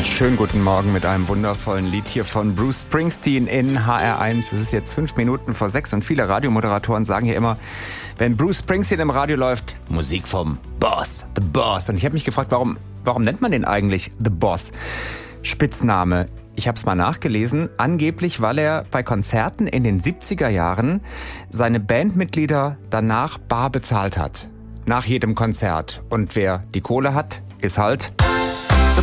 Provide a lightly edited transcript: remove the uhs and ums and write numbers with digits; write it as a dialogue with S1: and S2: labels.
S1: Schönen guten Morgen mit einem wundervollen Lied hier von Bruce Springsteen in HR1. Es ist jetzt 5 Minuten vor 6 und viele Radiomoderatoren sagen hier immer, wenn Bruce Springsteen im Radio läuft, Musik vom Boss, The Boss. Und ich habe mich gefragt, warum nennt man den eigentlich The Boss? Spitzname. Ich habe es mal nachgelesen. Angeblich, weil er bei Konzerten in den 70er Jahren seine Bandmitglieder danach bar bezahlt hat. Nach jedem Konzert. Und wer die Kohle hat, ist halt